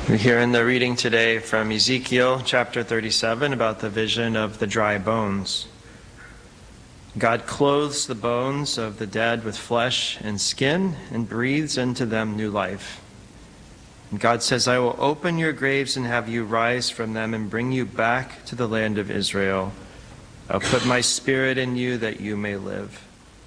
We hear in the reading today from Ezekiel chapter 37 about the vision of the dry bones. God clothes the bones of the dead with flesh and skin and breathes into them new life. And God says, I will open your graves and have you rise from them and bring you back to the land of Israel. I'll put my spirit in you that you may live.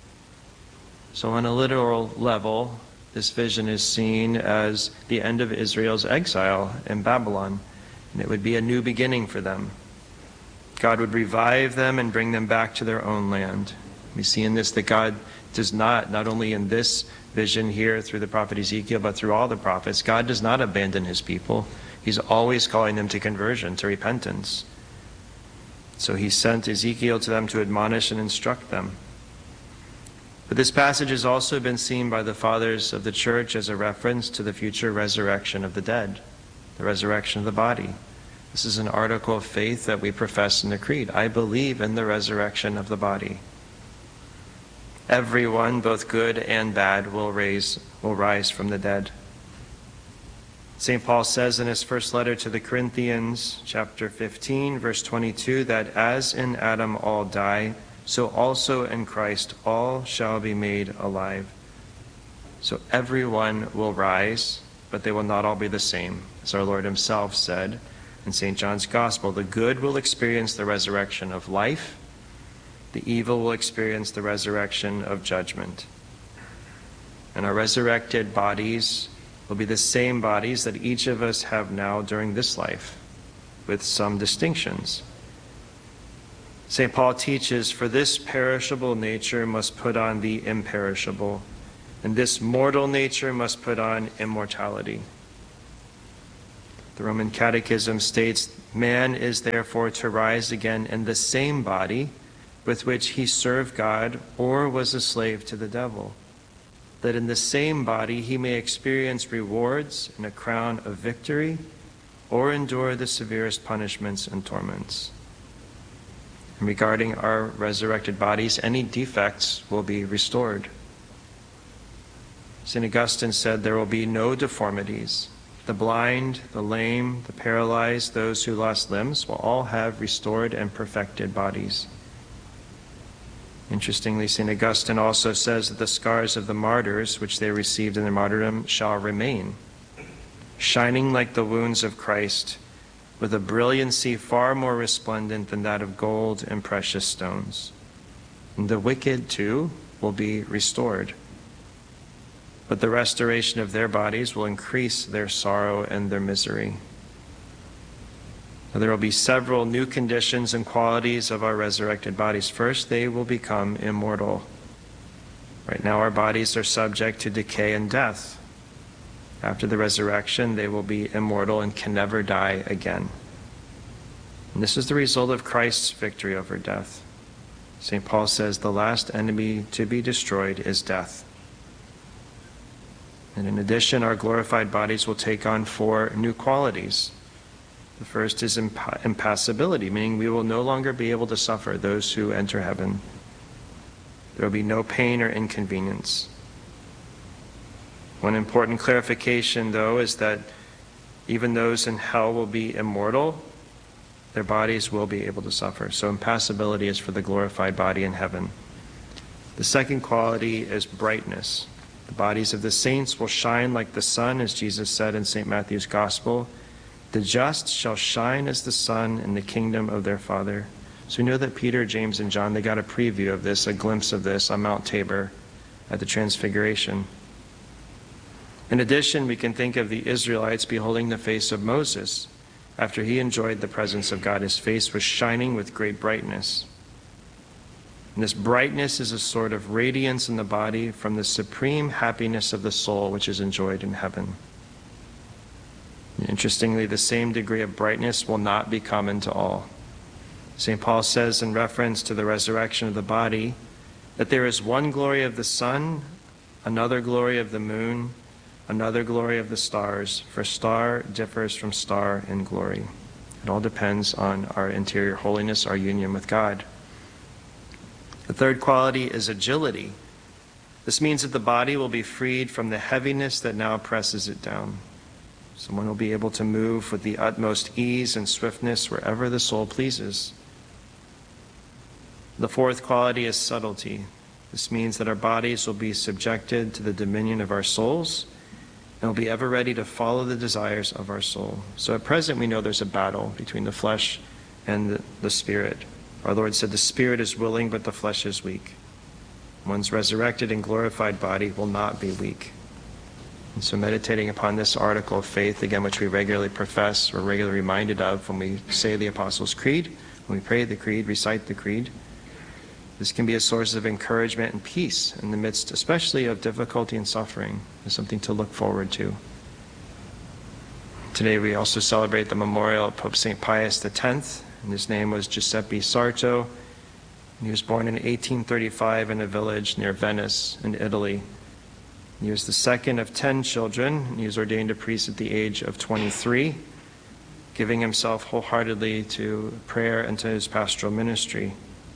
So on a literal level, this vision is seen as the end of Israel's exile in Babylon, and it would be a new beginning for them. God would revive them and bring them back to their own land. We see in this that God does not only in this vision here through the prophet Ezekiel, but through all the prophets, God does not abandon his people. He's always calling them to conversion, to repentance. So he sent Ezekiel to them to admonish and instruct them. But this passage has also been seen by the fathers of the church as a reference to the future resurrection of the dead, the resurrection of the body. This is an article of faith that we profess in the Creed. I believe in the resurrection of the body. Everyone, both good and bad, will rise from the dead. St. Paul says in his first letter to the Corinthians, chapter 15, verse 22, that as in Adam all die, so also in Christ all shall be made alive. So everyone will rise, but they will not all be the same. As our Lord himself said in St. John's Gospel, the good will experience the resurrection of life, the evil will experience the resurrection of judgment. And our resurrected bodies will be the same bodies that each of us have now during this life, with some distinctions. St. Paul teaches, for this perishable nature must put on the imperishable, and this mortal nature must put on immortality. The Roman Catechism states, man is therefore to rise again in the same body with which he served God or was a slave to the devil, that in the same body he may experience rewards and a crown of victory or endure the severest punishments and torments. And regarding our resurrected bodies, any defects will be restored. St. Augustine said there will be no deformities. The blind, the lame, the paralyzed, those who lost limbs will all have restored and perfected bodies. Interestingly, St. Augustine also says that the scars of the martyrs, which they received in their martyrdom, shall remain, shining like the wounds of Christ, with a brilliancy far more resplendent than that of gold and precious stones. And the wicked, too, will be restored. But the restoration of their bodies will increase their sorrow and their misery. Now, there will be several new conditions and qualities of our resurrected bodies. First, they will become immortal. Right now, our bodies are subject to decay and death. After the resurrection, they will be immortal and can never die again. And this is the result of Christ's victory over death. St. Paul says the last enemy to be destroyed is death. And in addition, our glorified bodies will take on 4 new qualities. The first is impassibility, meaning we will no longer be able to suffer, those who enter heaven. There will be no pain or inconvenience. One important clarification, though, is that even those in hell will be immortal. Their bodies will be able to suffer. So impassibility is for the glorified body in heaven. The second quality is brightness. The bodies of the saints will shine like the sun, as Jesus said in St. Matthew's Gospel. The just shall shine as the sun in the kingdom of their Father. So we know that Peter, James, and John, they got a preview of this, a glimpse of this on Mount Tabor at the Transfiguration. In addition, we can think of the Israelites beholding the face of Moses. After he enjoyed the presence of God, his face was shining with great brightness. And this brightness is a sort of radiance in the body from the supreme happiness of the soul, which is enjoyed in heaven. And interestingly, the same degree of brightness will not be common to all. St. Paul says in reference to the resurrection of the body that there is one glory of the sun, another glory of the moon, another glory of the stars, for star differs from star in glory. It all depends on our interior holiness, our union with God. The third quality is agility. This means that the body will be freed from the heaviness that now presses it down. Someone will be able to move with the utmost ease and swiftness wherever the soul pleases. The fourth quality is subtlety. This means that our bodies will be subjected to the dominion of our souls and will be ever ready to follow the desires of our soul. So at present we know there's a battle between the flesh and the spirit. Our Lord said the spirit is willing, but the flesh is weak. One's resurrected and glorified body will not be weak. And so meditating upon this article of faith, again, which we regularly profess, we're regularly reminded of when we say the Apostles' Creed, when we pray the Creed, recite the Creed. This can be a source of encouragement and peace in the midst, especially of difficulty and suffering. It's something to look forward to. Today we also celebrate the memorial of Pope St. Pius X, and his name was Giuseppe Sarto. And he was born in 1835 in a village near Venice in Italy. He was the second of 10 children, and he was ordained a priest at the age of 23, giving himself wholeheartedly to prayer and to his pastoral ministry.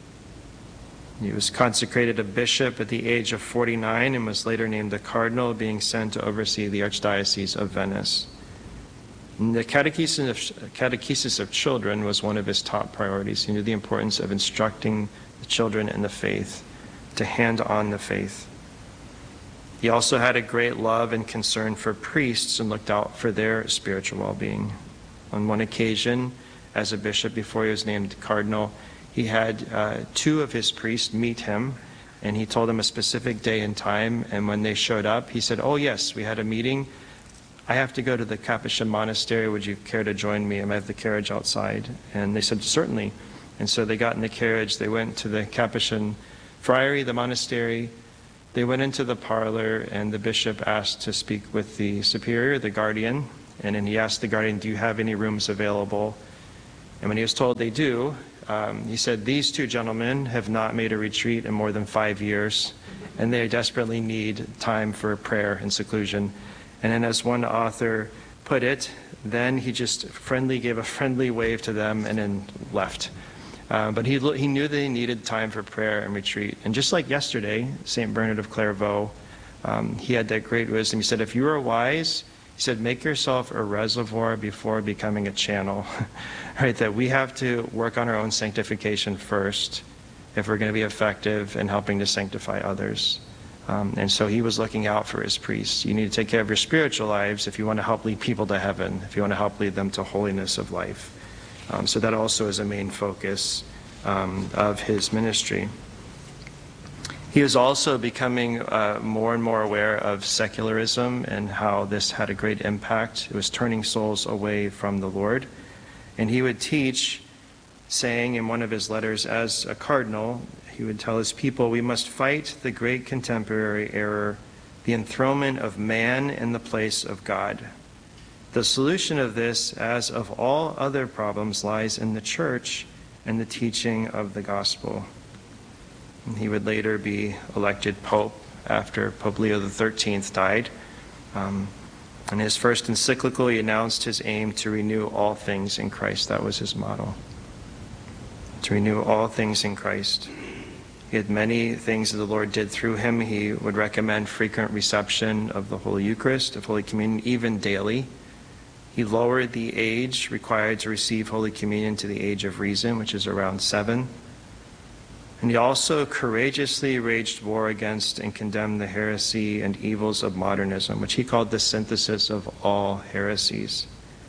He was consecrated a bishop at the age of 49 and was later named a cardinal, being sent to oversee the Archdiocese of Venice. And the catechesis of children was one of his top priorities. He knew the importance of instructing the children in the faith, to hand on the faith. He also had a great love and concern for priests and looked out for their spiritual well-being. On one occasion, as a bishop before he was named cardinal, he had two of his priests meet him, and he told them a specific day and time, and when they showed up, he said, "Oh yes, we had a meeting. I have to go to the Capuchin monastery. Would you care to join me? I have the carriage outside." And they said, "Certainly." And so they got in the carriage, they went to the Capuchin friary, the monastery. They went into the parlor, and the bishop asked to speak with the superior, the guardian, and then he asked the guardian, "Do you have any rooms available?" And when he was told they do, he said, "These two gentlemen have not made a retreat in more than 5 years, and they desperately need time for prayer and seclusion." And then as one author put it, then he just gave a friendly wave to them and then left. But he knew that he needed time for prayer and retreat. And just like yesterday, St. Bernard of Clairvaux, he had that great wisdom. He said, if you are wise, he said, make yourself a reservoir before becoming a channel. Right? That we have to work on our own sanctification first if we're going to be effective in helping to sanctify others. And so he was looking out for his priests. You need to take care of your spiritual lives if you want to help lead people to heaven, if you want to help lead them to holiness of life. So that also is a main focus of his ministry. He was also becoming more and more aware of secularism and how this had a great impact. It was turning souls away from the Lord. And he would teach, saying in one of his letters as a cardinal, he would tell his people, we must fight the great contemporary error, the enthronement of man in the place of God. The solution of this, as of all other problems, lies in the church and the teaching of the gospel. And he would later be elected pope after Pope Leo XIII died. In his first encyclical, he announced his aim to renew all things in Christ. That was his motto. To renew all things in Christ. He had many things that the Lord did through him. He would recommend frequent reception of the Holy Eucharist, of Holy Communion, even daily. He lowered the age required to receive Holy Communion to the age of reason, which is around 7. And he also courageously waged war against and condemned the heresy and evils of modernism, which he called the synthesis of all heresies.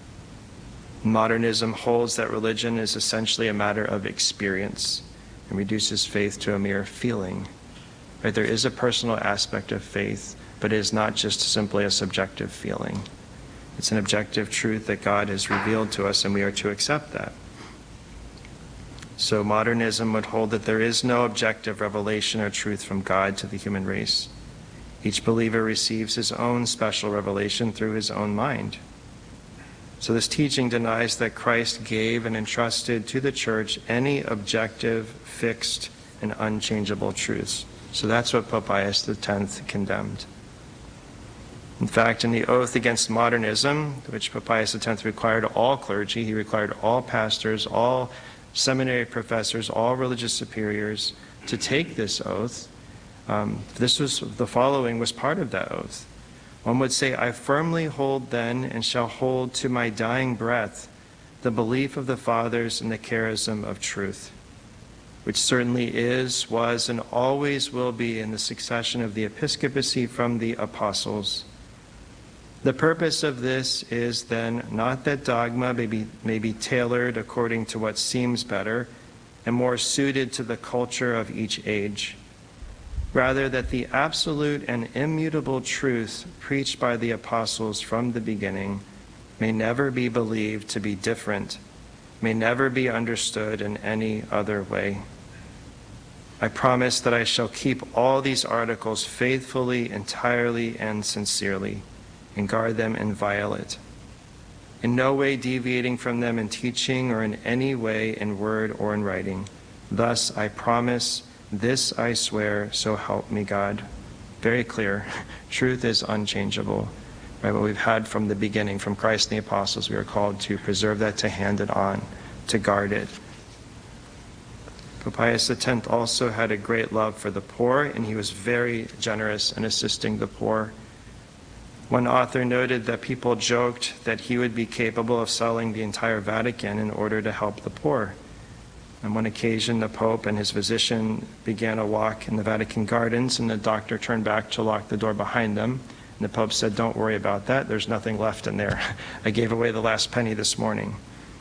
Modernism holds that religion is essentially a matter of experience and reduces faith to a mere feeling. Right? There is a personal aspect of faith, but it is not just simply a subjective feeling. It's an objective truth that God has revealed to us, and we are to accept that. So modernism would hold that there is no objective revelation or truth from God to the human race. Each believer receives his own special revelation through his own mind. So this teaching denies that Christ gave and entrusted to the church any objective, fixed, and unchangeable truths. So that's what Pope Pius X condemned. In fact, in the oath against modernism, which Pope Pius X required all clergy, he required all pastors, all seminary professors, all religious superiors to take this oath. The following was part of that oath. One would say, I firmly hold then and shall hold to my dying breath the belief of the fathers in the charism of truth, which certainly is, was, and always will be in the succession of the episcopacy from the apostles. The purpose of this is then not that dogma may be tailored according to what seems better and more suited to the culture of each age. Rather, that the absolute and immutable truth preached by the apostles from the beginning may never be believed to be different, may never be understood in any other way. I promise that I shall keep all these articles faithfully, entirely, and sincerely, and guard them inviolate, in no way deviating from them in teaching or in any way in word or in writing. Thus I promise, this I swear, so help me God. Very clear. Truth is unchangeable. Right? What we've had from the beginning, from Christ and the apostles, we are called to preserve that, to hand it on, to guard it. Pope Pius X also had a great love for the poor, and he was very generous in assisting the poor. One author noted that people joked that he would be capable of selling the entire Vatican in order to help the poor. On one occasion, the Pope and his physician began a walk in the Vatican gardens, and the doctor turned back to lock the door behind them. And the Pope said, "Don't worry about that. There's nothing left in there. I gave away the last penny this morning."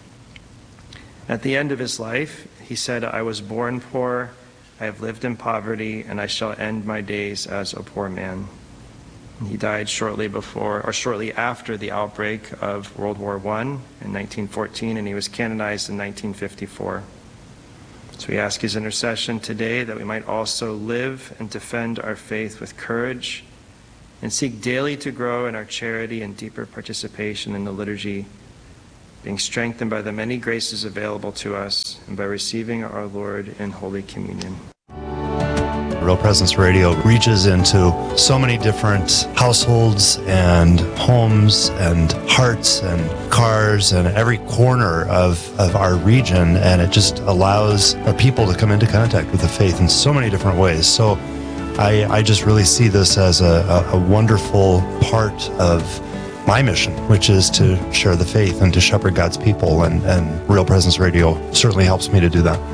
At the end of his life, he said, "I was born poor, I have lived in poverty, and I shall end my days as a poor man." And he died shortly after the outbreak of World War I in 1914, and he was canonized in 1954. So we ask his intercession today that we might also live and defend our faith with courage and seek daily to grow in our charity and deeper participation in the liturgy, being strengthened by the many graces available to us and by receiving our Lord in Holy Communion. Real Presence Radio reaches into so many different households and homes and hearts and cars and every corner of our region, and it just allows people to come into contact with the faith in so many different ways. So I just really see this as a wonderful part of my mission, which is to share the faith and to shepherd God's people, and Real Presence Radio certainly helps me to do that.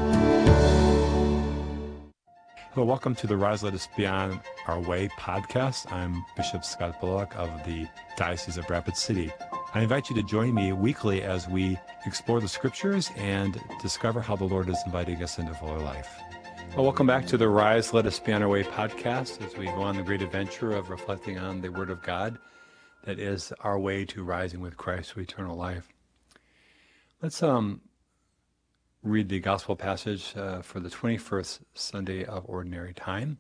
Hello, welcome to the Rise Let Us Be On Our Way podcast. I'm Bishop Scott Bullock of the Diocese of Rapid City. I invite you to join me weekly as we explore the scriptures and discover how the Lord is inviting us into fuller life. Well, welcome back to the Rise Let Us Be On Our Way podcast as we go on the great adventure of reflecting on the Word of God that is our way to rising with Christ to eternal life. Let's read the gospel passage for the 21st Sunday of Ordinary Time.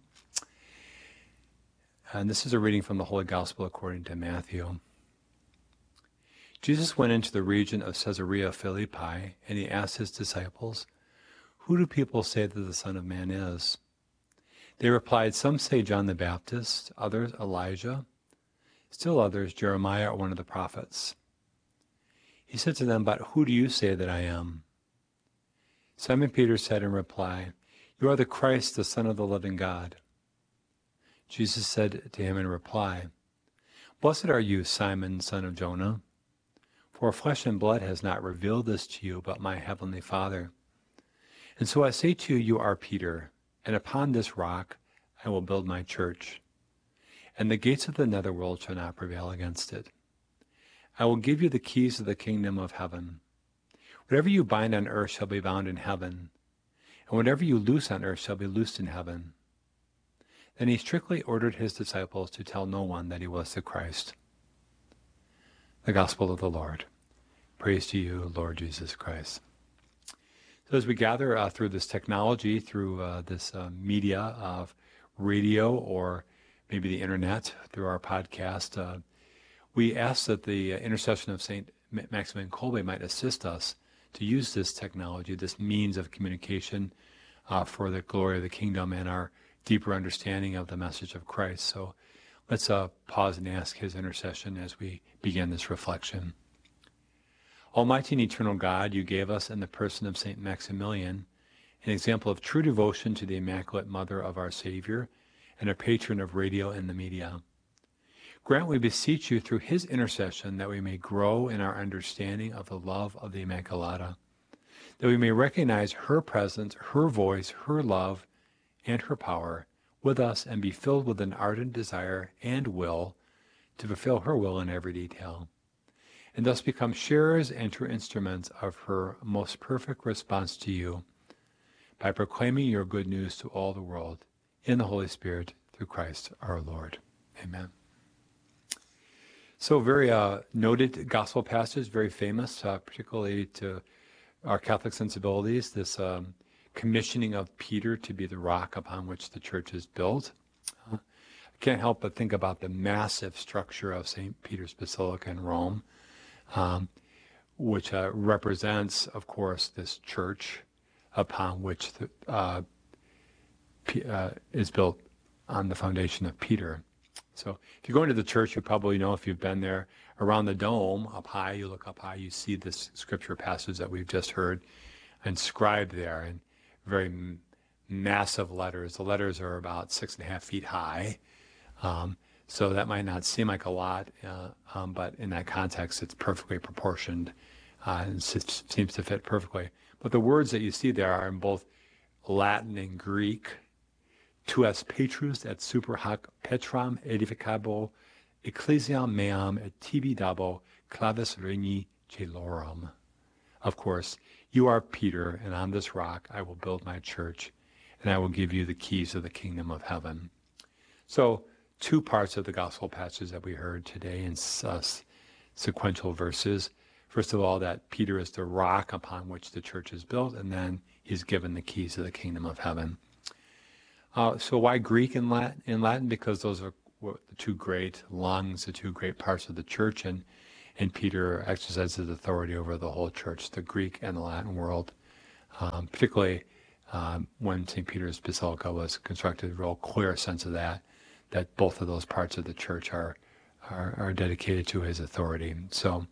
And this is a reading from the Holy Gospel according to Matthew. Jesus went into the region of Caesarea Philippi, and he asked his disciples, "Who do people say that the Son of Man is?" They replied, "Some say John the Baptist, others Elijah, still others Jeremiah or one of the prophets." He said to them, "But who do you say that I am?" Simon Peter said in reply, "You are the Christ, the Son of the living God." Jesus said to him in reply, "Blessed are you, Simon, son of Jonah, for flesh and blood has not revealed this to you, but my heavenly Father. And so I say to you, you are Peter, and upon this rock I will build my church, and the gates of the netherworld shall not prevail against it. I will give you the keys of the kingdom of heaven. Whatever you bind on earth shall be bound in heaven, and whatever you loose on earth shall be loosed in heaven." Then he strictly ordered his disciples to tell no one that he was the Christ. The Gospel of the Lord. Praise to you, Lord Jesus Christ. So as we gather through this technology, through this media of radio or maybe the internet, through our podcast, we ask that the intercession of St. Maximilian Kolbe might assist us to use this technology, this means of communication for the glory of the kingdom and our deeper understanding of the message of Christ. So let's pause and ask his intercession as we begin this reflection. Almighty and eternal God, you gave us in the person of St. Maximilian an example of true devotion to the Immaculate Mother of our Savior and a patron of radio and the media. Grant, we beseech you, through his intercession, that we may grow in our understanding of the love of the Immaculata, that we may recognize her presence, her voice, her love, and her power with us, and be filled with an ardent desire and will to fulfill her will in every detail, and thus become sharers and true instruments of her most perfect response to you, by proclaiming your good news to all the world, in the Holy Spirit, through Christ our Lord. Amen. So very noted gospel passage, very famous, particularly to our Catholic sensibilities, this commissioning of Peter to be the rock upon which the church is built. I can't help but think about the massive structure of St. Peter's Basilica in Rome, which represents, of course, this church upon which is built on the foundation of Peter. So if you go into the church, you probably know, if you've been there, around the dome, up high, you look up high, you see this scripture passage that we've just heard inscribed there in very massive letters. The letters are about 6.5 feet high. So that might not seem like a lot, but in that context, it's perfectly proportioned and seems to fit perfectly. But the words that you see there are in both Latin and Greek. Tuas Petrus et super hac Petram edificabo ecclesiam meam et tibi dabo clavis regni celorum. Of course, you are Peter, and on this rock I will build my church, and I will give you the keys of the kingdom of heaven. So, two parts of the gospel passage that we heard today in sequential verses. First of all, that Peter is the rock upon which the church is built, and then he's given the keys of the kingdom of heaven. So why Greek and Latin? Because those are the two great lungs, the two great parts of the church, and Peter exercises authority over the whole church, the Greek and the Latin world. Particularly when St. Peter's Basilica was constructed, a real clear sense of that both of those parts of the church are dedicated to his authority. So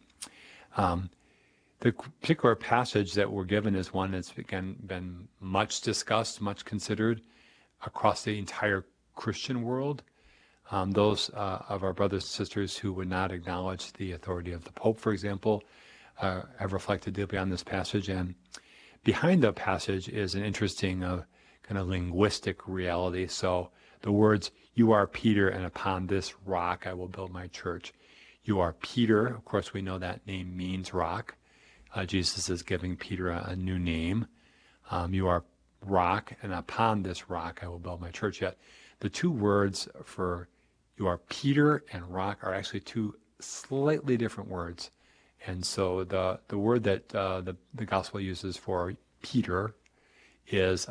the particular passage that we're given is one that's, again, been much discussed, much considered across the entire Christian world. Those of our brothers and sisters who would not acknowledge the authority of the Pope, for example, have reflected deeply on this passage. And behind the passage is an interesting kind of linguistic reality. So the words, you are Peter, and upon this rock I will build my church. You are Peter. Of course, we know that name means rock. Jesus is giving Peter a new name. You are rock, and upon this rock I will build my church. Yet the two words for you are Peter and rock are actually two slightly different words. And so the word that the gospel uses for Peter is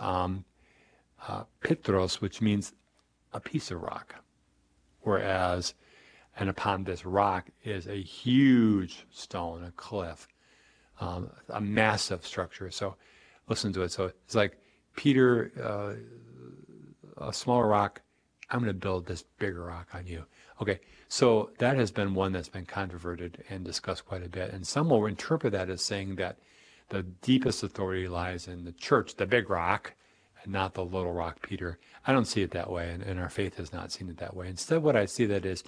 Petros, which means a piece of rock, whereas and upon this rock is a huge stone, a cliff, a massive structure. So listen to it. So it's like Peter, a smaller rock, I'm going to build this bigger rock on you. Okay, so that has been one that's been controverted and discussed quite a bit. And some will interpret that as saying that the deepest authority lies in the church, the big rock, and not the little rock, Peter. I don't see it that way, and our faith has not seen it that way. Instead, what I see that is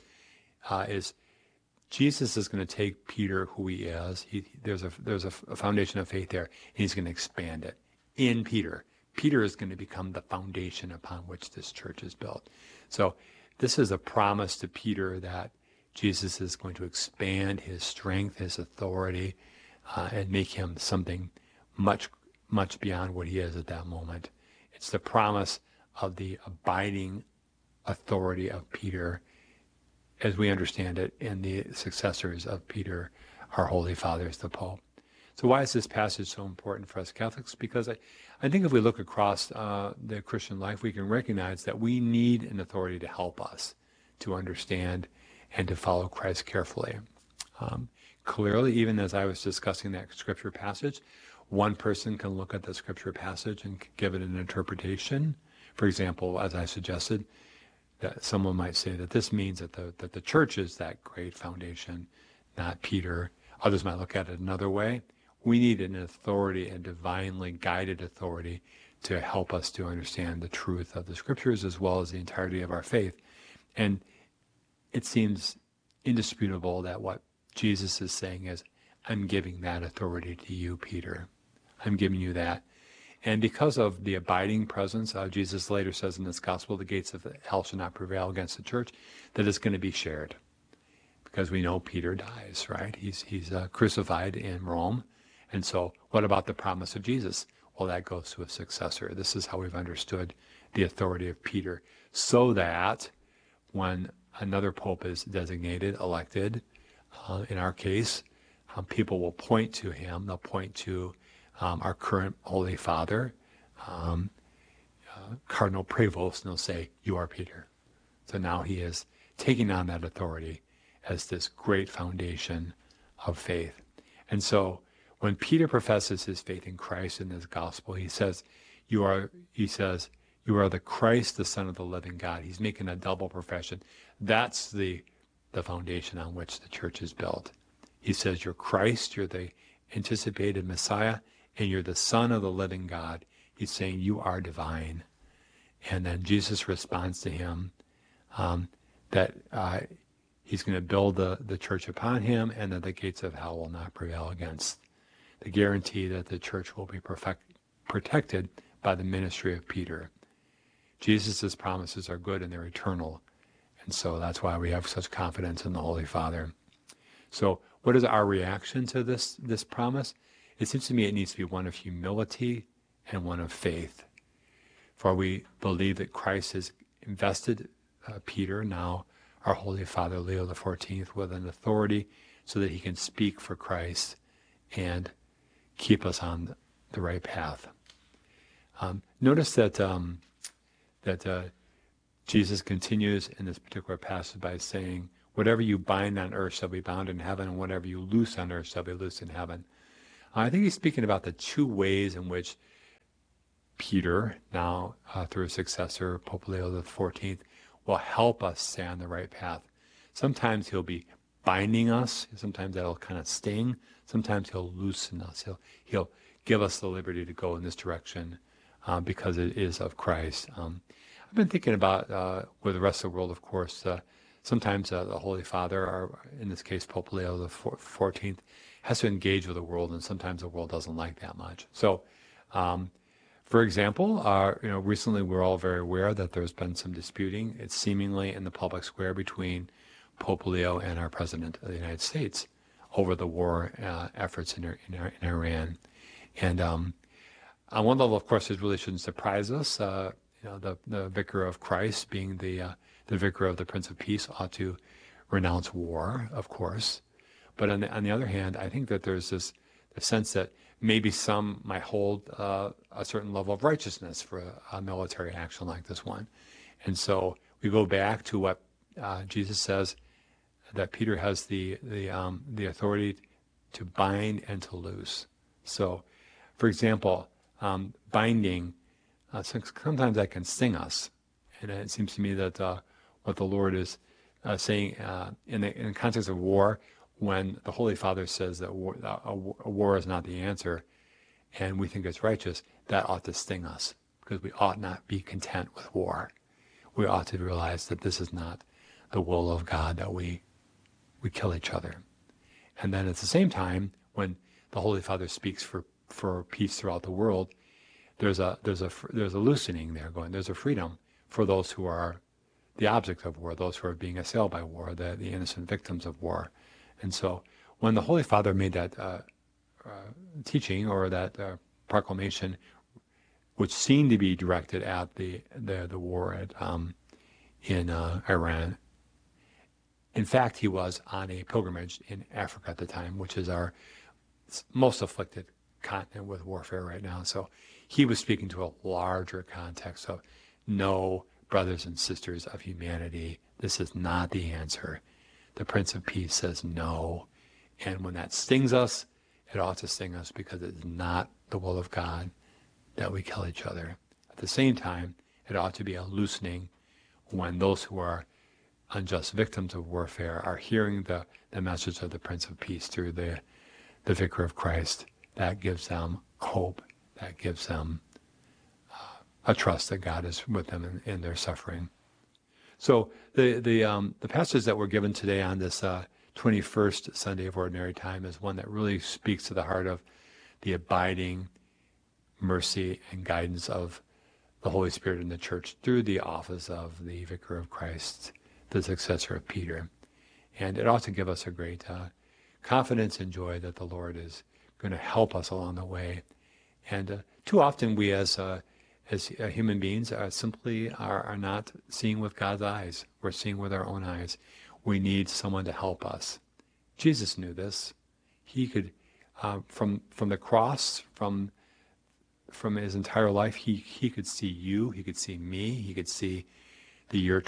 Jesus is going to take Peter, who he is. There's a foundation of faith there, and he's going to expand it in Peter. Peter is going to become the foundation upon which this church is built. So this is a promise to Peter that Jesus is going to expand his strength, his authority, and make him something much, much beyond what he is at that moment. It's the promise of the abiding authority of Peter, as we understand it, in the successors of Peter, our Holy Fathers, the Pope. So why is this passage so important for us Catholics? Because I think if we look across the Christian life, we can recognize that we need an authority to help us to understand and to follow Christ carefully. Clearly, even as I was discussing that scripture passage, one person can look at the scripture passage and give it an interpretation. For example, as I suggested, that someone might say that this means that the church is that great foundation, not Peter. Others might look at it another way. We need an authority, a divinely guided authority, to help us to understand the truth of the scriptures as well as the entirety of our faith. And it seems indisputable that what Jesus is saying is, I'm giving that authority to you, Peter. I'm giving you that. And because of the abiding presence, Jesus later says in this gospel, the gates of hell shall not prevail against the church, that it's going to be shared. Because we know Peter dies, right? He's crucified in Rome. And so what about the promise of Jesus? Well, that goes to a successor. This is how we've understood the authority of Peter, so that when another pope is designated, elected, in our case, people will point to him. They'll point to our current Holy Father, Cardinal Prevost, and they'll say, you are Peter. So now he is taking on that authority as this great foundation of faith. And so when Peter professes his faith in Christ in this gospel, he says, you are the Christ, the Son of the living God. He's making a double profession. That's the foundation on which the church is built. He says, you're Christ, you're the anticipated Messiah, and you're the Son of the living God. He's saying you are divine. And then Jesus responds to him that he's going to build the church upon him, and that the gates of hell will not prevail against. The guarantee that the church will be protected by the ministry of Peter. Jesus' promises are good and they're eternal. And so that's why we have such confidence in the Holy Father. So what is our reaction to this promise? It seems to me it needs to be one of humility and one of faith. For we believe that Christ has invested Peter, now our Holy Father Leo XIV, with an authority so that he can speak for Christ and keep us on the right path. Notice that Jesus continues in this particular passage by saying, whatever you bind on earth shall be bound in heaven, and whatever you loose on earth shall be loosed in heaven. I think he's speaking about the two ways in which Peter, now through his successor, Pope Leo XIV, will help us stay on the right path. Sometimes he'll be binding us. Sometimes that'll kind of sting. Sometimes he'll loosen us. He'll give us the liberty to go in this direction because it is of Christ. I've been thinking about, with the rest of the world, of course, sometimes the Holy Father, or in this case Pope Leo XIV, has to engage with the world, and sometimes the world doesn't like that much. So, for example, recently we're all very aware that there's been some disputing, it's seemingly in the public square, between Pope Leo and our President of the United States over the war efforts in Iran. And on one level, of course, it really shouldn't surprise us. The Vicar of Christ, being the Vicar of the Prince of Peace, ought to renounce war, of course. But on the other hand, I think that there's this sense that maybe some might hold a certain level of righteousness for a military action like this one. And so we go back to what Jesus says, that Peter has the authority to bind and to loose. So, for example, binding, sometimes that can sting us. And it seems to me that what the Lord is saying in the context of war, when the Holy Father says that a war is not the answer, and we think it's righteous, that ought to sting us, because we ought not be content with war. We ought to realize that this is not the will of God, that we kill each other. And then at the same time, when the Holy Father speaks for peace throughout the world, there's a loosening there going. There's a freedom for those who are the object of war, those who are being assailed by war, the innocent victims of war. And so when the Holy Father made that teaching, or that proclamation, which seemed to be directed at the war in Iran, in fact, he was on a pilgrimage in Africa at the time, which is our most afflicted continent with warfare right now. So he was speaking to a larger context of, no, brothers and sisters of humanity, this is not the answer. The Prince of Peace says no. And when that stings us, it ought to sting us, because it is not the will of God that we kill each other. At the same time, it ought to be a loosening when those who are unjust victims of warfare are hearing the message of the Prince of Peace through the Vicar of Christ. That gives them hope. That gives them a trust that God is with them in their suffering. So the passage that we're given today on this 21st Sunday of Ordinary Time is one that really speaks to the heart of the abiding mercy and guidance of the Holy Spirit in the church through the office of the Vicar of Christ, the successor of Peter. And it ought to give us a great confidence and joy that the Lord is going to help us along the way. And too often we as human beings simply are not seeing with God's eyes. We're seeing with our own eyes. We need someone to help us. Jesus knew this. He could, from the cross, from his entire life, he could see you, he could see me, he could see the year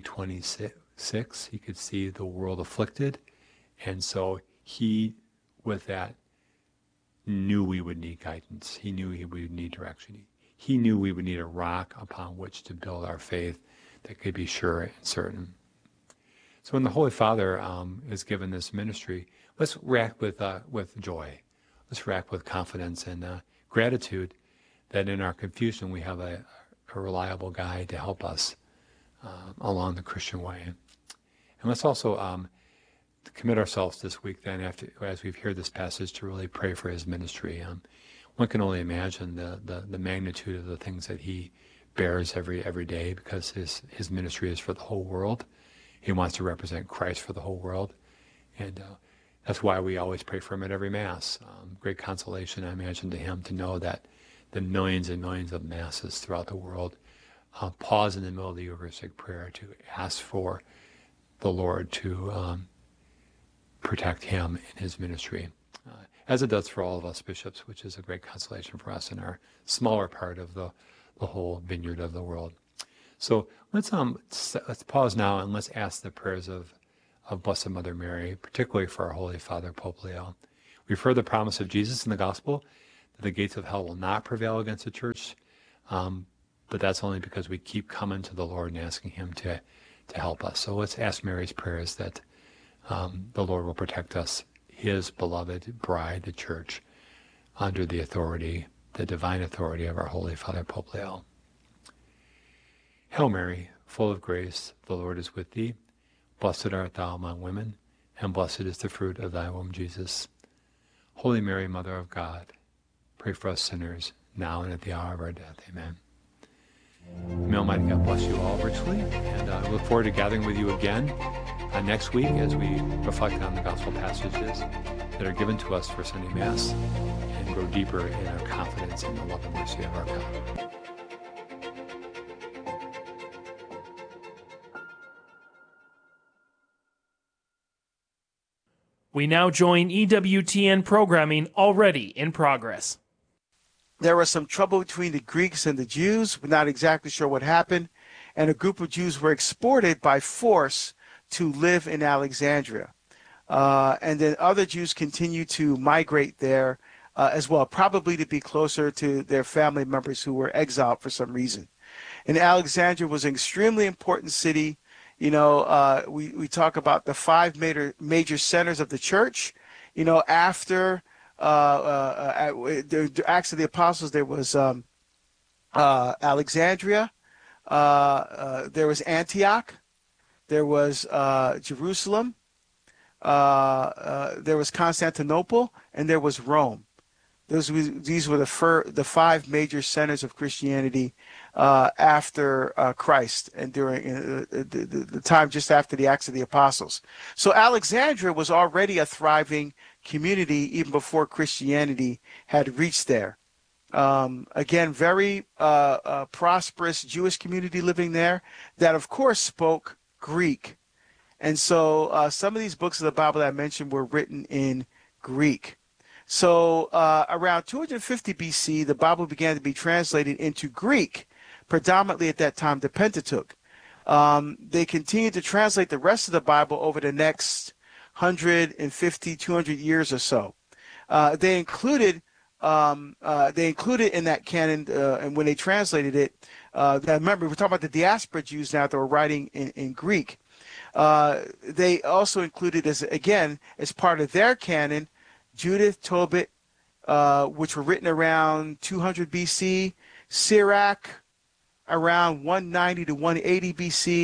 2026, he could see the world afflicted. And so he, with that, knew we would need guidance. He knew we would need direction. He knew we would need a rock upon which to build our faith that could be sure and certain. So when the Holy Father is given this ministry, let's react with joy. Let's react with confidence and gratitude that in our confusion we have a reliable guide to help us along the Christian way. And let's also commit ourselves this week then, as we've heard this passage, to really pray for his ministry. One can only imagine the magnitude of the things that he bears every day, because his ministry is for the whole world. He wants to represent Christ for the whole world. And that's why we always pray for him at every Mass. Great consolation, I imagine, to him to know that the millions and millions of Masses throughout the world pause in the middle of the Eucharistic prayer to ask for the Lord to protect him in his ministry, as it does for all of us bishops, which is a great consolation for us in our smaller part of the whole vineyard of the world. So let's pause now and let's ask the prayers of Blessed Mother Mary, particularly for our Holy Father, Pope Leo. We've heard the promise of Jesus in the Gospel that the gates of hell will not prevail against the church, but that's only because we keep coming to the Lord and asking him to help us. So let's ask Mary's prayers that the Lord will protect us, his beloved bride, the church, under the authority, the divine authority of our Holy Father, Pope Leo. Hail Mary, full of grace, the Lord is with thee. Blessed art thou among women, and blessed is the fruit of thy womb, Jesus. Holy Mary, Mother of God, pray for us sinners, now and at the hour of our death. Amen. May Almighty God bless you all richly, and I look forward to gathering with you again next week as we reflect on the gospel passages that are given to us for Sunday Mass and grow deeper in our confidence in the love and mercy of our God. We now join EWTN programming already in progress. There was some trouble between the Greeks and the Jews. We're not exactly sure what happened. And a group of Jews were exported by force to live in Alexandria. And then other Jews continued to migrate there as well, probably to be closer to their family members who were exiled for some reason. And Alexandria was an extremely important city. You know, we talk about the five major centers of the church. You know, after the Acts of the Apostles, there was Alexandria, there was Antioch, there was Jerusalem, there was Constantinople, and there was Rome. These were the five major centers of Christianity after Christ and during the time just after the Acts of the Apostles. So Alexandria was already a thriving community even before Christianity had reached there. Again, very prosperous Jewish community living there that, of course, spoke Greek. And so some of these books of the Bible that I mentioned were written in Greek. So around 250 BC, the Bible began to be translated into Greek, predominantly at that time the Pentateuch. They continued to translate the rest of the Bible over the next 150, 200 years or so. They included in that canon, and when they translated it, remember, we're talking about the diaspora Jews now that were writing in Greek. They also included, as part of their canon, Judith, Tobit, which were written around 200 BC, Sirach, around 190 to 180 BC,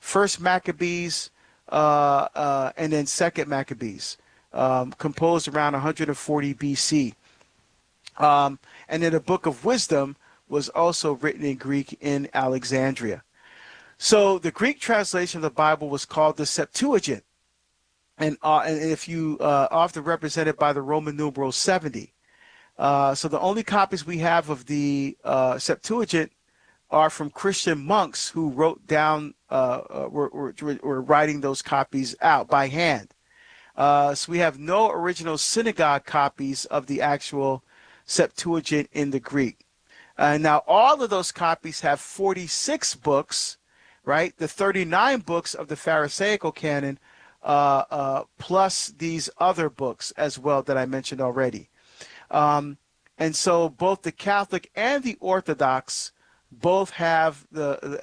First Maccabees, and then Second Maccabees, composed around 140 BC. And then the Book of Wisdom was also written in Greek in Alexandria. So the Greek translation of the Bible was called the Septuagint, and if you often represented by the Roman numeral 70. So the only copies we have of the Septuagint are from Christian monks who wrote down, were writing those copies out by hand. So we have no original synagogue copies of the actual Septuagint in the Greek. Now, all of those copies have 46 books, right? The 39 books of the Pharisaical canon, plus these other books as well that I mentioned already. And so both the Catholic and the Orthodox both have the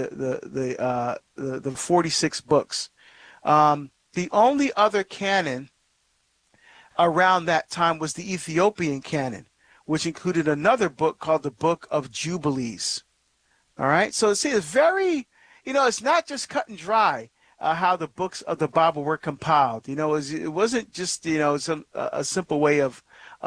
46 books. The only other canon around that time was the Ethiopian canon, which included another book called the Book of Jubilees. All right, so see, it's very, it's not just cut and dry how the books of the Bible were compiled. It wasn't just a simple way of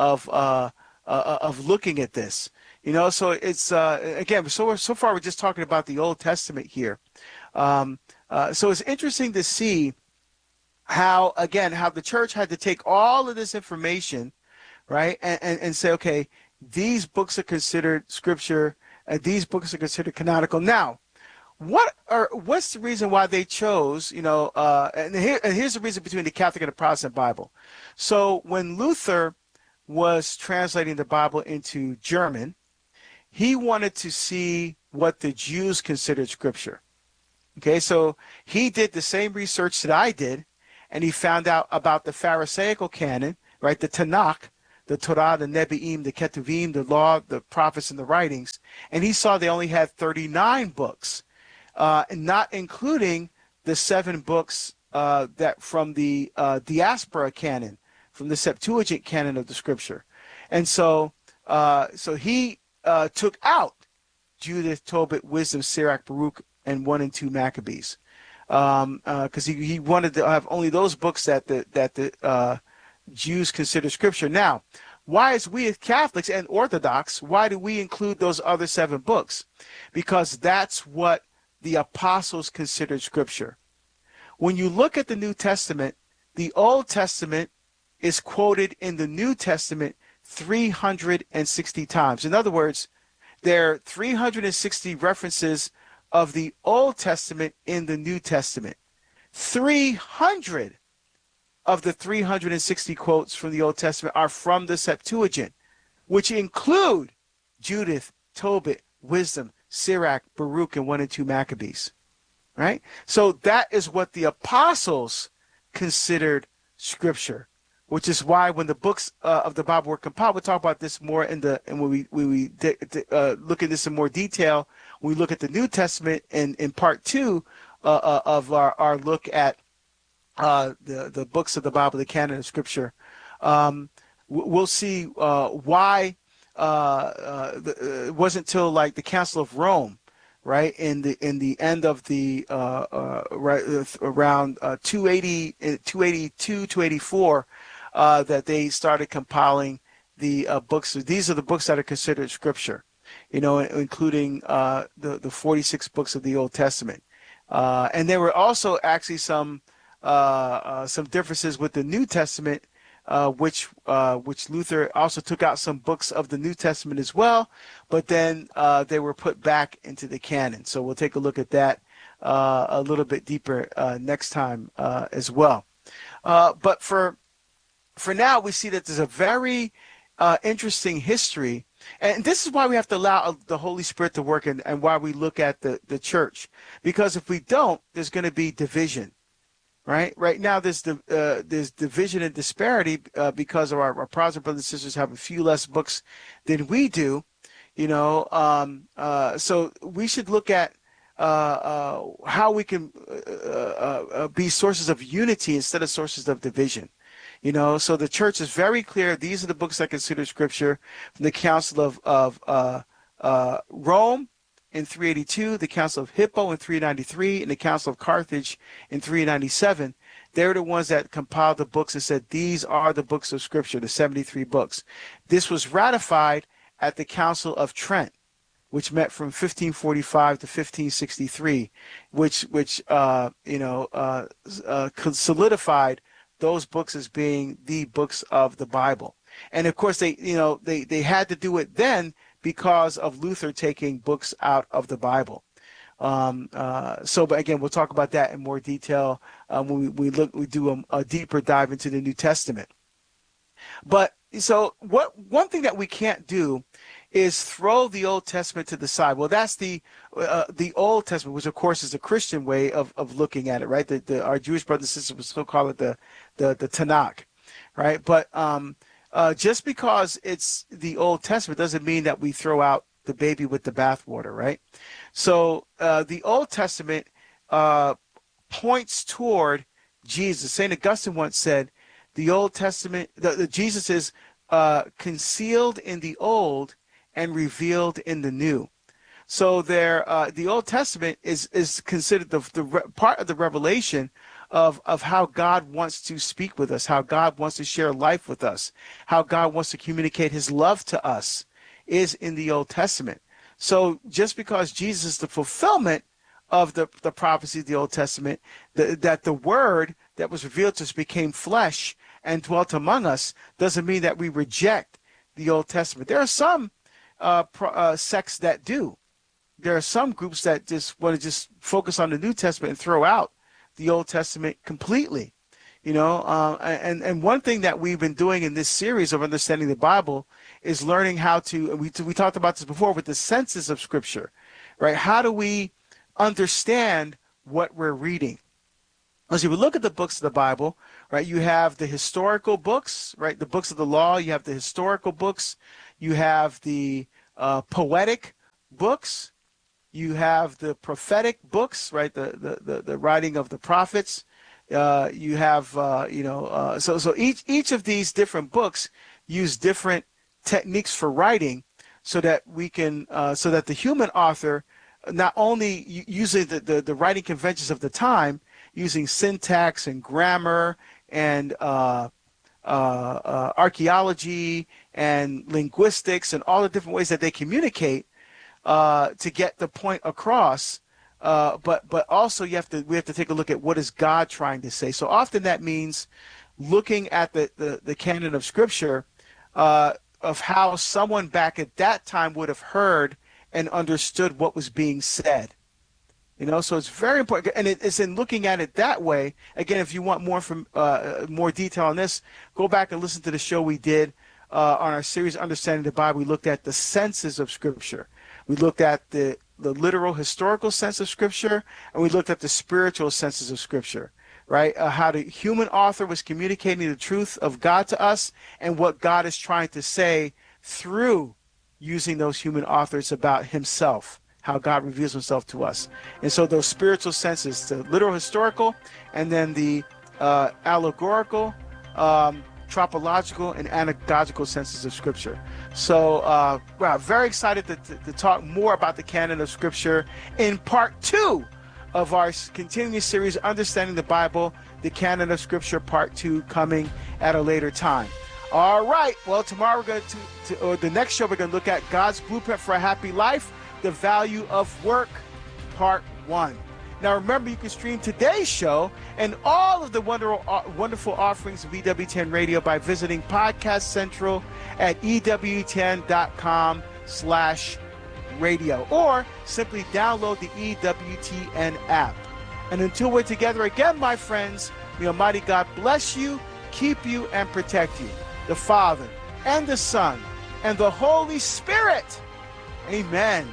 looking at this. So it's again, so far we're just talking about the Old Testament here. So it's interesting to see how the church had to take all of this information, right, and say, okay, these books are considered scripture, and these books are considered canonical. Now, what's the reason why they chose, and here's the reason between the Catholic and the Protestant Bible. So when Luther was translating the Bible into German, he wanted to see what the Jews considered scripture. Okay, so he did the same research that I did, and he found out about the Pharisaical canon, right, the Tanakh, the Torah, the Nebi'im, the Ketuvim, the Law, the Prophets, and the Writings, and he saw they only had 39 books, not including the 7 books that from the diaspora canon, from the Septuagint canon of the Scripture, and so he took out Judith, Tobit, Wisdom, Sirach, Baruch, and 1 and 2 Maccabees, because he wanted to have only those books that the Jews consider scripture. Now, why, as we as Catholics and Orthodox, why do we include those other 7 books? Because that's what the apostles considered scripture. When you look at the New Testament, the Old Testament is quoted in the New Testament 360 times. In other words, there are 360 references of the Old Testament in the New Testament. 300 of the 360 quotes from the Old Testament are from the Septuagint, which include Judith, Tobit, Wisdom, Sirach, Baruch, and 1 and 2 Maccabees. Right? So that is what the apostles considered scripture, which is why when the books of the Bible were compiled, we'll talk about this more when we look at this in more detail. When we look at the New Testament in part 2 of our look at the books of the Bible, the canon of Scripture, we'll see why it wasn't till like the Council of Rome, right, in the end of the around 282, 284, that they started compiling the books. These are the books that are considered scripture, including the 46 books of the Old Testament. And there were also actually some differences with the New Testament, which Luther also took out some books of the New Testament as well, but then they were put back into the canon. So we'll take a look at that a little bit deeper next time as well. But for now, we see that there's a very interesting history, and this is why we have to allow the Holy Spirit to work, and why we look at the church, because if we don't, there's going to be division. Right now, there's division and disparity because of our Protestant brothers and sisters have a few less books than we do, so we should look at how we can be sources of unity instead of sources of division. So the church is very clear. These are the books that consider scripture from the Council of Rome, in 382, the Council of Hippo in 393, and the Council of Carthage in 397. They're the ones that compiled the books and said, these are the books of Scripture, the 73 books. This was ratified at the Council of Trent, which met from 1545 to 1563, which solidified those books as being the books of the Bible. And of course, they had to do it then because of Luther taking books out of the Bible. But again, we'll talk about that in more detail when we do a deeper dive into the New Testament. But so one thing that we can't do is throw the Old Testament to the side. Well, that's the Old Testament, which of course is a Christian way of looking at it, right? Our Jewish brothers and sisters would still call it the Tanakh, right? But just because it's the Old Testament doesn't mean that we throw out the baby with the bathwater, right? So the Old Testament points toward Jesus. St. Augustine once said, the Old Testament, Jesus is concealed in the Old and revealed in the New. So the Old Testament is considered the part of the revelation of how God wants to speak with us, how God wants to share life with us, how God wants to communicate his love to us is in the Old Testament. So just because Jesus is the fulfillment of the prophecy of the Old Testament, that the word that was revealed to us became flesh and dwelt among us, doesn't mean that we reject the Old Testament. There are some sects that do. There are some groups that just want to just focus on the New Testament and throw out the Old Testament completely. And one thing that we've been doing in this series of understanding the Bible is learning how to, and we talked about this before with the senses of Scripture, right? How do we understand what we're reading? As you look at the books of the Bible, right, you have the historical books, right, the books of the law, you have the historical books, you have the poetic books, you have the prophetic books, right, the writing of the prophets. You have, so each of these different books use different techniques for writing so that we can, so that the human author, not only using the writing conventions of the time, using syntax and grammar and archaeology and linguistics and all the different ways that they communicate to get the point across. But also we have to take a look at what is God trying to say. So often that means looking at the canon of Scripture of how someone back at that time would have heard and understood what was being said. So it's very important, and it's in looking at it that way. Again, if you want more detail on this, go back and listen to the show we did on our series Understanding the Bible. We looked at the senses of Scripture. We looked at the literal historical sense of Scripture, and we looked at the spiritual senses of Scripture, right? How the human author was communicating the truth of God to us and what God is trying to say through using those human authors about himself, how God reveals himself to us. And so those spiritual senses, the literal historical, and then the allegorical, tropological, and anagogical senses of Scripture. So we're very excited to talk more about the canon of Scripture in part 2 of our continuing series, Understanding the Bible, the Canon of Scripture, part 2, coming at a later time. All right, well, tomorrow we're going or the next show, we're going to look at God's Blueprint for a Happy Life, the Value of Work, part 1. Now, remember, you can stream today's show and all of the wonderful offerings of EWTN Radio by visiting Podcast Central at EWTN.com/radio, or simply download the EWTN app. And until we're together again, my friends, may Almighty God bless you, keep you, and protect you. The Father, and the Son, and the Holy Spirit. Amen.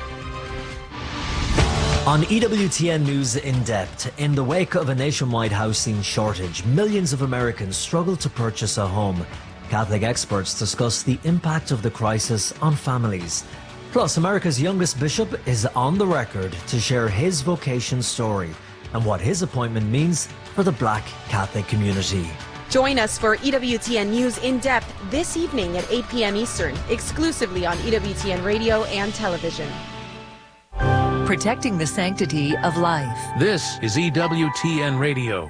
On EWTN News In Depth, in the wake of a nationwide housing shortage, millions of Americans struggle to purchase a home. Catholic experts discuss the impact of the crisis on families. Plus, America's youngest bishop is on the record to share his vocation story and what his appointment means for the Black Catholic community. Join us for EWTN News In Depth this evening at 8 p.m. Eastern, exclusively on EWTN Radio and Television. protecting the sanctity of life. This is EWTN Radio.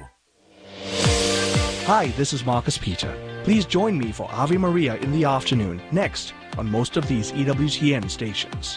Hi, this is Marcus Peter. Please join me for Ave Maria in the afternoon, next, on most of these EWTN stations.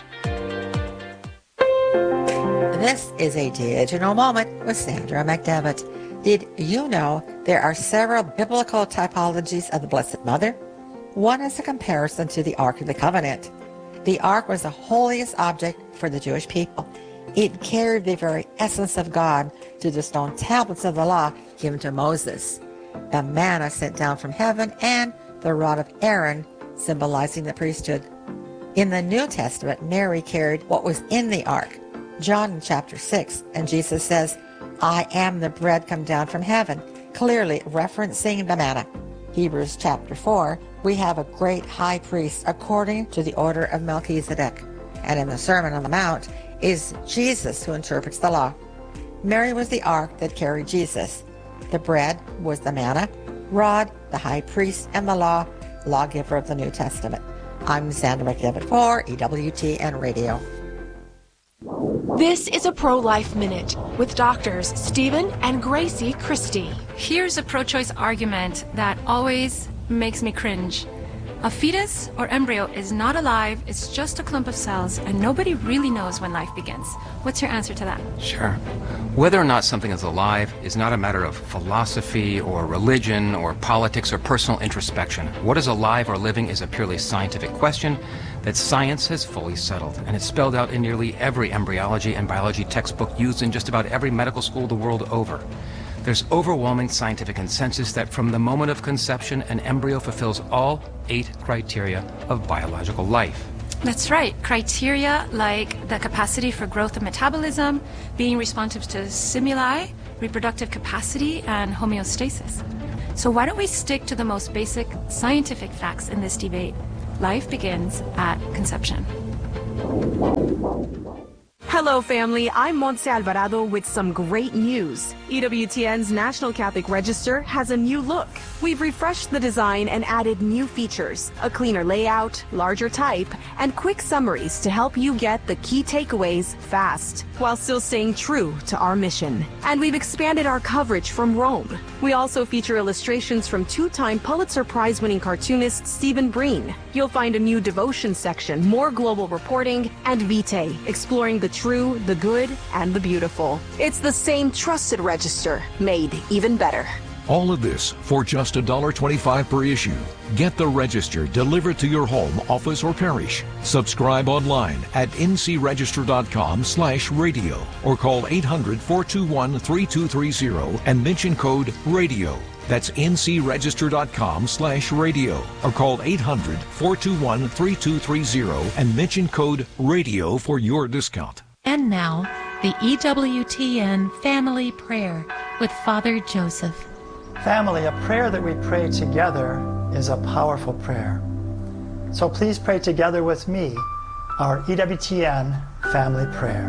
This is a digital moment with Sandra McDevitt. Did you know there are several biblical typologies of the Blessed Mother? One is a comparison to the Ark of the Covenant. The Ark was the holiest object for the Jewish people. It carried the very essence of God to the stone tablets of the law given to Moses. The manna sent down from heaven and the rod of Aaron symbolizing the priesthood. In the New Testament, Mary carried what was in the ark. John chapter 6, and Jesus says, I am the bread come down from heaven, clearly referencing the manna. Hebrews chapter 4, we have a great high priest according to the order of Melchizedek. And in the Sermon on the Mount is Jesus who interprets the law. Mary was the ark that carried Jesus. The bread was the manna, rod, the high priest, and the law, lawgiver of the New Testament. I'm Sandra McDevitt for EWTN Radio. This is a Pro-Life Minute with doctors Stephen and Gracie Christie. Here's a pro-choice argument that always makes me cringe. A fetus or embryo is not alive, it's just a clump of cells, and nobody really knows when life begins. What's your answer to that? Sure. Whether or not something is alive is not a matter of philosophy or religion or politics or personal introspection. What is alive or living is a purely scientific question that science has fully settled, and it's spelled out in nearly every embryology and biology textbook used in just about every medical school the world over. There's overwhelming scientific consensus that from the moment of conception, an embryo fulfills all 8 criteria of biological life. That's right. Criteria like the capacity for growth and metabolism, being responsive to stimuli, reproductive capacity, and homeostasis. So why don't we stick to the most basic scientific facts in this debate? Life begins at conception. Hello, family. I'm Montse Alvarado with some great news. EWTN's National Catholic Register has a new look. We've refreshed the design and added new features, a cleaner layout, larger type, and quick summaries to help you get the key takeaways fast, while still staying true to our mission. And we've expanded our coverage from Rome. We also feature illustrations from 2-time Pulitzer Prize-winning cartoonist Stephen Breen. You'll find a new devotion section, more global reporting, and Vitae, exploring the true, the good, and the beautiful. It's the same trusted register, made even better. All of this for just $1.25 per issue. Get the Register delivered to your home, office, or parish. Subscribe online at ncregister.com/radio or call 800-421-3230 and mention code RADIO. That's ncregister.com/radio or call 800-421-3230 and mention code RADIO for your discount. And now, the EWTN Family Prayer with Father Joseph. Family, a prayer that we pray together is a powerful prayer. So please pray together with me our EWTN Family Prayer.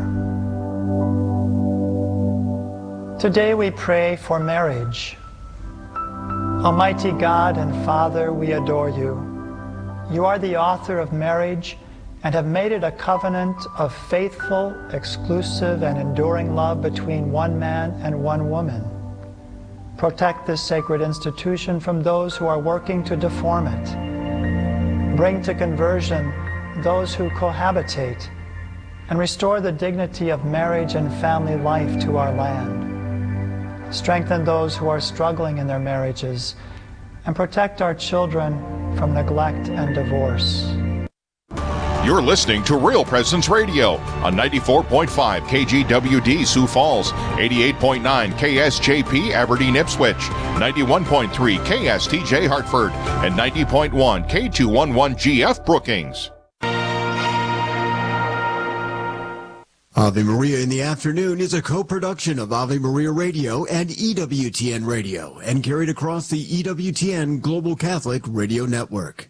Today we pray for marriage. Almighty God and Father, we adore you. You are the author of marriage and have made it a covenant of faithful, exclusive, and enduring love between one man and one woman. Protect this sacred institution from those who are working to deform it. Bring to conversion those who cohabitate, and restore the dignity of marriage and family life to our land. Strengthen those who are struggling in their marriages, and protect our children from neglect and divorce. You're listening to Real Presence Radio on 94.5 KGWD Sioux Falls, 88.9 KSJP Aberdeen Ipswich, 91.3 KSTJ Hartford, and 90.1 K211 GF Brookings. Ave Maria in the Afternoon is a co-production of Ave Maria Radio and EWTN Radio and carried across the EWTN Global Catholic Radio Network.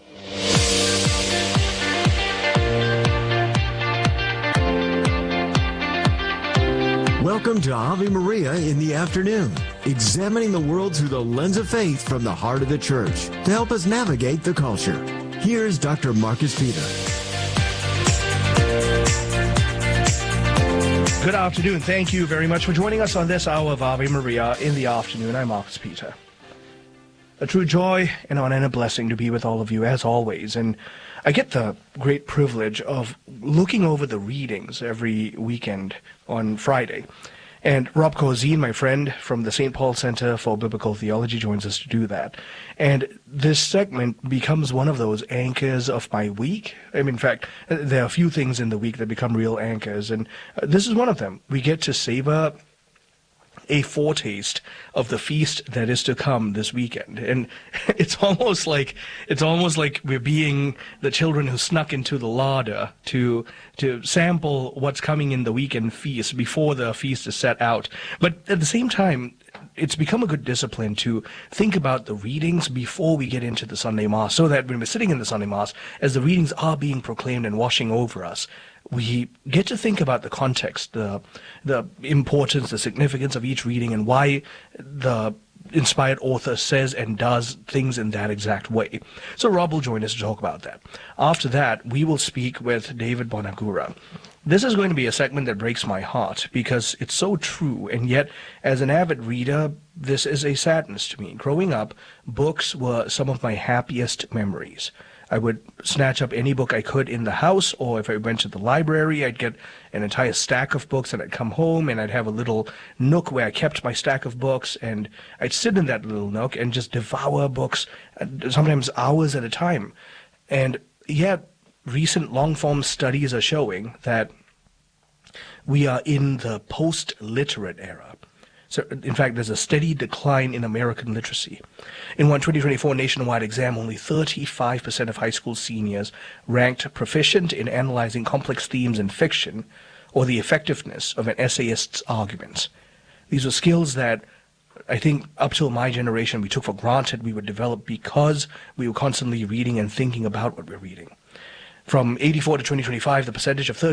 Welcome to Ave Maria in the Afternoon, examining the world through the lens of faith from the heart of the Church to help us navigate the culture. Here's Dr. Marcus Peter. Good afternoon. Thank you very much for joining us on this hour of Ave Maria in the afternoon. I'm Marcus Peter. A true joy, an honor, and a blessing to be with all of you as always. And I get the great privilege of looking over the readings every weekend on Friday. And Rob Corzine, my friend from the St. Paul Center for Biblical Theology, joins us to do that. And this segment becomes one of those anchors of my week. I mean, in fact, there are a few things in the week that become real anchors, and this is one of them. We get to savor a foretaste of the feast that is to come this weekend. And it's almost like we're being the children who snuck into the larder to sample what's coming in the weekend feast before the feast is set out. But at the same time, it's become a good discipline to think about the readings before we get into the Sunday Mass, so that when we're sitting in the Sunday Mass, as the readings are being proclaimed and washing over us, we get to think about the context, the importance, the significance of each reading, and why the inspired author says and does things in that exact way. So Rob will join us to talk about that. After that, we will speak with David Bonagura. This is going to be a segment that breaks my heart because it's so true, and yet, as an avid reader, this is a sadness to me. Growing up, books were some of my happiest memories. I would snatch up any book I could in the house, or if I went to the library, I'd get an entire stack of books, and I'd come home, and I'd have a little nook where I kept my stack of books, and I'd sit in that little nook and just devour books, sometimes hours at a time. And yet, recent long-form studies are showing that we are in the post-literate era. So, in fact, there's a steady decline in American literacy. In one 2024 nationwide exam, only 35% of high school seniors ranked proficient in analyzing complex themes in fiction or the effectiveness of an essayist's arguments. These were skills that I think up till my generation we took for granted we would develop because we were constantly reading and thinking about what we're reading. From 84 to 2025, the percentage of